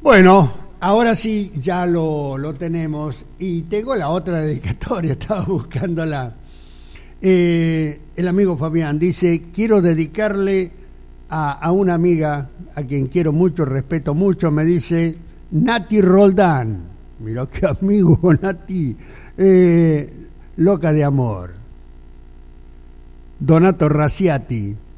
Bueno, ahora sí ya lo tenemos y tengo la otra dedicatoria, estaba buscándola. El amigo Fabián dice: quiero dedicarle a una amiga a quien quiero mucho, respeto mucho, me dice Nati Roldán. Mirá qué amigo, Nati, loca de amor. Donato Raciati.